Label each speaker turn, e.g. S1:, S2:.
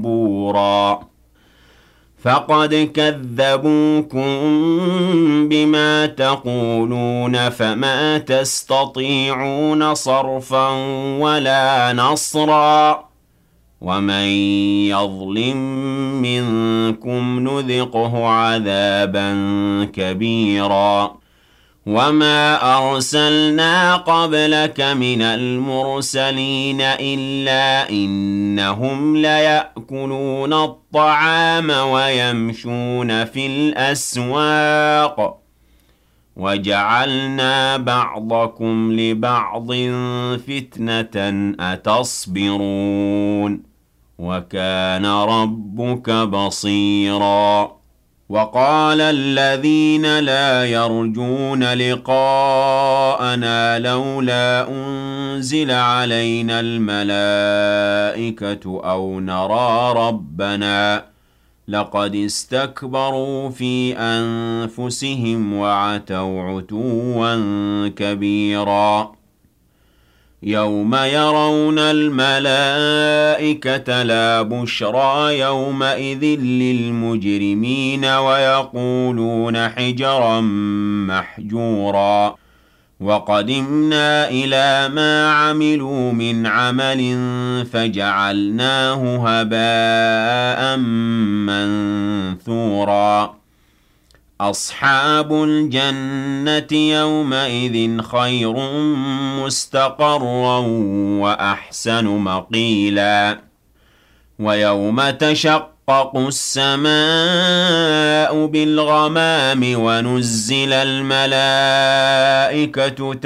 S1: بورا فقد كذبوكم بما تقولون فما تستطيعون صرفا ولا نصرا ومن يظلم منكم نذقه عذابا كبيرا وما أرسلنا قبلك من المرسلين إلا إنهم ليأكلون الطعام ويمشون في الأسواق وجعلنا بعضكم لبعض فتنة أتصبرون وكان ربك بصيرا وقال الذين لا يرجون لقاءنا لولا أنزل علينا الملائكة أو نرى ربنا لقد استكبروا في أنفسهم وعتوا عتوا كبيرا يوم يرون الملائكة لا بشرى يومئذ للمجرمين ويقولون حجرا محجورا وقدمنا إلى ما عملوا من عمل فجعلناه هباء منثورا أصحاب الجنة يومئذ خير مستقرا وأحسن مقيلا ويوم تشقق السماء بالغمام ونزل الملائكة